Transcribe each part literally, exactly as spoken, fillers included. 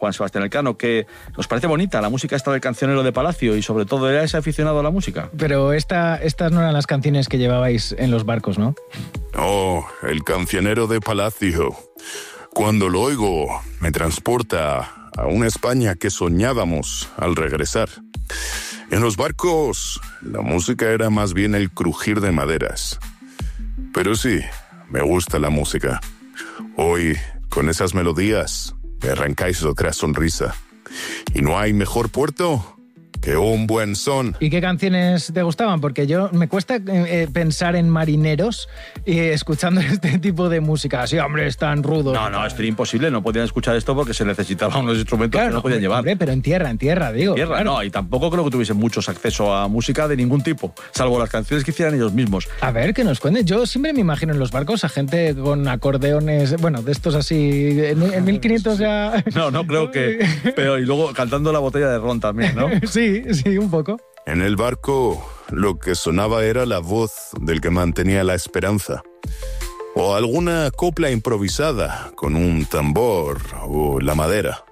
Juan Sebastián Elcano, que nos parece bonita la música esta del cancionero de Palacio y sobre todo era ese aficionado a la música. Pero esta, estas no eran las canciones que llevabais en los barcos, ¿no? Oh, el cancionero de Palacio. Cuando lo oigo, me transporta a una España que soñábamos al regresar. En los barcos, la música era más bien el crujir de maderas. Pero sí, me gusta la música. Hoy, con esas melodías, me arrancáis otra sonrisa. Y no hay mejor puerto que un buen son. ¿Y qué canciones te gustaban? Porque yo me cuesta eh, pensar en marineros eh, escuchando este tipo de música. Así, hombre, es tan rudo. No, no, esto era imposible. No podían escuchar esto porque se necesitaban unos instrumentos claro, que no podían hombre, llevar. Hombre, pero en tierra, en tierra, digo. En tierra, claro. no. Y tampoco creo que tuviesen muchos acceso a música de ningún tipo, salvo las canciones que hicieran ellos mismos. A ver, que nos cuenten. Yo siempre me imagino en los barcos a gente con acordeones, bueno, de estos así, en, en mil quinientos ya... No, no creo que... Pero y luego cantando la botella de ron también, ¿no? Sí, sí, un poco. En el barco, lo que sonaba era la voz del que mantenía la esperanza. O alguna copla improvisada con un tambor o la madera.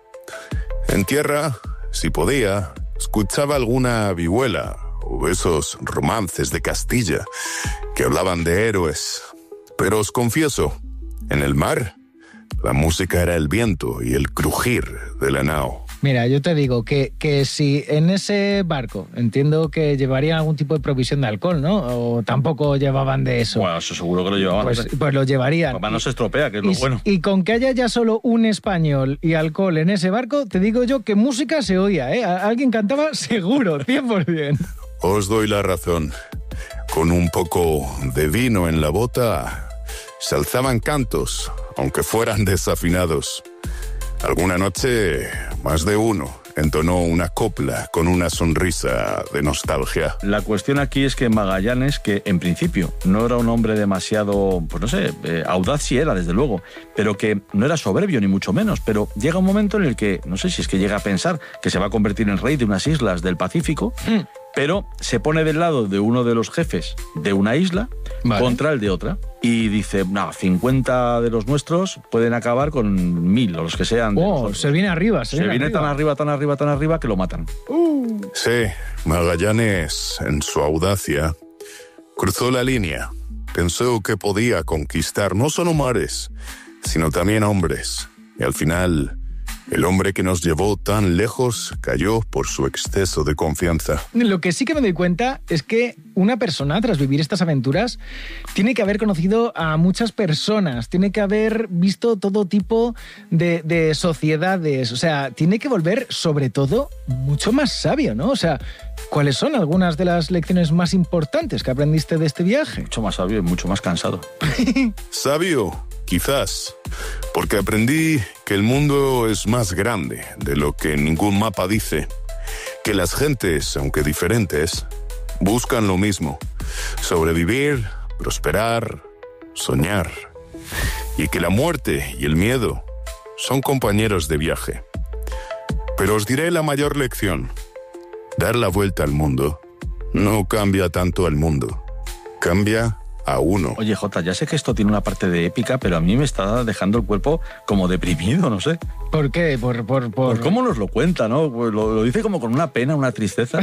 En tierra, si podía, escuchaba alguna vihuela o esos romances de Castilla que hablaban de héroes. Pero os confieso, en el mar, la música era el viento y el crujir de la nao. Mira, yo te digo que, que si en ese barco entiendo que llevarían algún tipo de provisión de alcohol, ¿no? O tampoco llevaban de eso. Bueno, eso seguro que lo llevaban. Pues, pues lo llevarían. Papá no se estropea, que es lo y, bueno. Y con que haya ya solo un español y alcohol en ese barco, te digo yo que música se oía, ¿eh? Alguien cantaba seguro, cien por ciento. Os doy la razón. Con un poco de vino en la bota, se alzaban cantos, aunque fueran desafinados. Alguna noche, más de uno entonó una copla con una sonrisa de nostalgia. La cuestión aquí es que Magallanes, que en principio no era un hombre demasiado, pues no sé, eh, audaz sí era, desde luego, pero que no era soberbio ni mucho menos, pero llega un momento en el que, no sé si es que llega a pensar que se va a convertir en rey de unas islas del Pacífico, mm. pero se pone del lado de uno de los jefes de una isla vale. contra el de otra. Y dice, no, cincuenta de los nuestros pueden acabar con mil, o los que sean. Oh, se viene arriba, se, se viene, viene arriba. tan arriba, tan arriba, tan arriba que lo matan. Uh. Sí, Magallanes, en su audacia, cruzó la línea. Pensó que podía conquistar no solo mares, sino también hombres. Y al final, el hombre que nos llevó tan lejos cayó por su exceso de confianza. Lo que sí que me doy cuenta es que una persona, tras vivir estas aventuras, tiene que haber conocido a muchas personas, tiene que haber visto todo tipo de, de sociedades, o sea, tiene que volver, sobre todo, mucho más sabio, ¿no? O sea, ¿cuáles son algunas de las lecciones más importantes que aprendiste de este viaje? Mucho más sabio y mucho más cansado. ¿Sabio? Quizás, porque aprendí que el mundo es más grande de lo que ningún mapa dice, que las gentes, aunque diferentes, buscan lo mismo: sobrevivir, prosperar, soñar, y que la muerte y el miedo son compañeros de viaje. Pero os diré la mayor lección: dar la vuelta al mundo no cambia tanto al mundo, cambia a uno. Oye, Jota, ya sé que esto tiene una parte de épica, pero a mí me está dejando el cuerpo como deprimido, no sé. ¿Por qué? Por, por, por... por cómo nos lo cuenta, ¿no? Lo, lo dice como con una pena, una tristeza.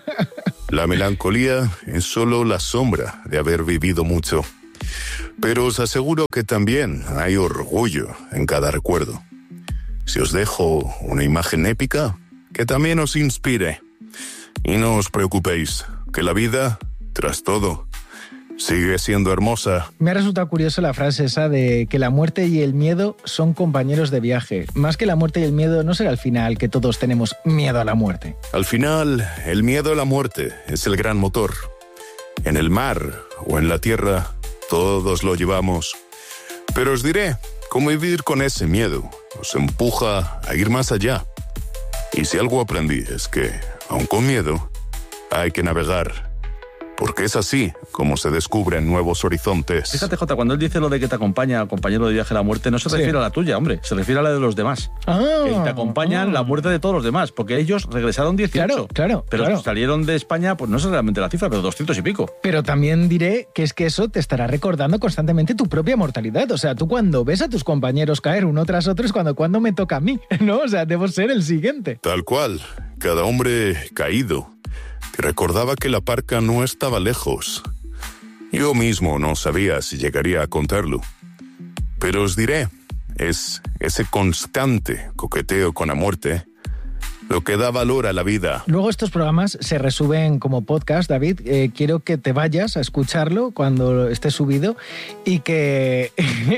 La melancolía es solo la sombra de haber vivido mucho. Pero os aseguro que también hay orgullo en cada recuerdo. Si os dejo una imagen épica, que también os inspire. Y no os preocupéis, que la vida, tras todo, sigue siendo hermosa. Me ha resultado curiosa la frase esa de que la muerte y el miedo son compañeros de viaje. Más que la muerte y el miedo, ¿no será al final que todos tenemos miedo a la muerte? Al final, el miedo a la muerte es el gran motor. En el mar o en la tierra, todos lo llevamos. Pero os diré cómo vivir con ese miedo. Os empuja a ir más allá. Y si algo aprendí es que, aun con miedo, hay que navegar. porque es así como se descubren nuevos horizontes. Fíjate, Jota, cuando él dice lo de que te acompaña, compañero de viaje a la muerte, no se Sí. refiere a la tuya, hombre, se refiere a la de los demás. Ah, Que te acompañan ah. la muerte de todos los demás, porque ellos regresaron dieciocho. Claro, claro, Pero claro. salieron de España, pues no sé realmente la cifra, pero doscientos y pico. Pero también diré que es que eso te estará recordando constantemente tu propia mortalidad. O sea, tú cuando ves a tus compañeros caer uno tras otro es cuando, cuando me toca a mí, ¿no? O sea, debo ser el siguiente. Tal cual, cada hombre caído que recordaba que la parca no estaba lejos. Yo mismo no sabía si llegaría a contarlo. Pero os diré, es ese constante coqueteo con la muerte lo que da valor a la vida. Luego estos programas se resuben como podcast, David. Eh, quiero que te vayas a escucharlo cuando esté subido y que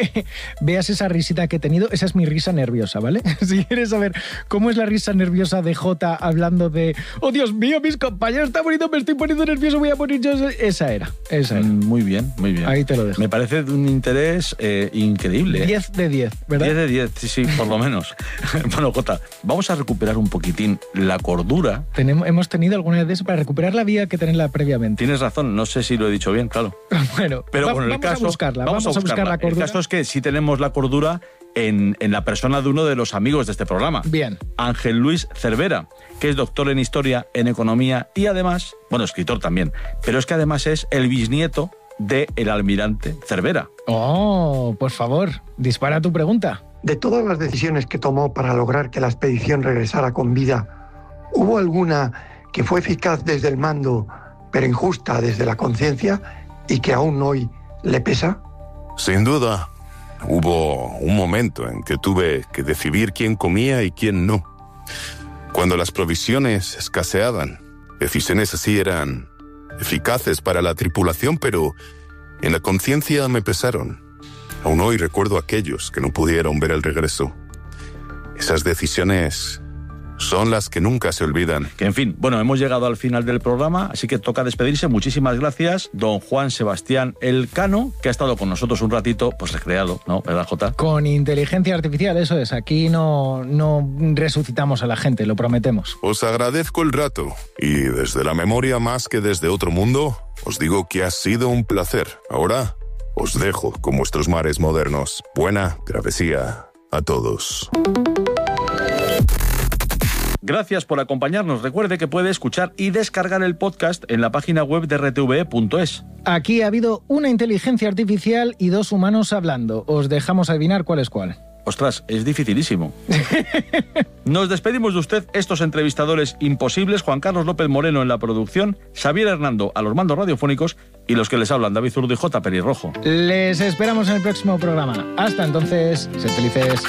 veas esa risita que he tenido. Esa es mi risa nerviosa, ¿vale? Si quieres saber cómo es la risa nerviosa de Jota hablando de «Oh, Dios mío, mis compañeros están poniendo, me estoy poniendo nervioso, voy a morir yo». Esa era, esa era. Mm, Muy bien, muy bien. Ahí te lo dejo. Me parece de un interés eh, increíble. diez de diez, ¿verdad? diez de diez, sí, sí, por lo menos. Bueno, Jota, vamos a recuperar un poquitín la cordura. Tenemos, hemos tenido alguna vez eso para recuperar la vida que tenerla previamente. Tienes razón, no sé si lo he dicho bien, claro. Bueno, Pero va- bueno, el vamos caso, a buscarla. Vamos, a, buscar la cordura. El caso es que sí tenemos la cordura en, en la persona de uno de los amigos de este programa. Bien. Ángel Luis Cervera, que es doctor en Historia, en Economía y además, bueno, escritor también, pero es que además es el bisnieto de el almirante Cervera. Oh, por favor, dispara tu pregunta. De todas las decisiones que tomó para lograr que la expedición regresara con vida, ¿hubo alguna que fue eficaz desde el mando, pero injusta desde la conciencia y que aún hoy le pesa? Sin duda, hubo un momento en que tuve que decidir quién comía y quién no. Cuando las provisiones escaseaban, decisiones así eran eficaces para la tripulación, pero en la conciencia me pesaron. Aún hoy recuerdo a aquellos que no pudieron ver el regreso. Esas decisiones son las que nunca se olvidan. Que en fin, bueno, hemos llegado al final del programa, así que toca despedirse. Muchísimas gracias, don Juan Sebastián Elcano, que ha estado con nosotros un ratito, pues recreado, ¿no? ¿Verdad, Jota? Con inteligencia artificial, eso es. Aquí no, no resucitamos a la gente, lo prometemos. Os agradezco el rato y desde la memoria más que desde otro mundo, os digo que ha sido un placer. Ahora os dejo con vuestros mares modernos. Buena travesía a todos. Gracias por acompañarnos. Recuerde que puede escuchar y descargar el podcast en la página web de r t v e punto es. Aquí ha habido una inteligencia artificial y dos humanos hablando. Os dejamos adivinar cuál es cuál. Ostras, es dificilísimo. Nos despedimos de usted, estos entrevistadores imposibles, Juan Carlos López Moreno en la producción, Xavier Hernando a los mandos radiofónicos y los que les hablan, David Zurdo y J. Pelirrojo. Les esperamos en el próximo programa. Hasta entonces, sed felices.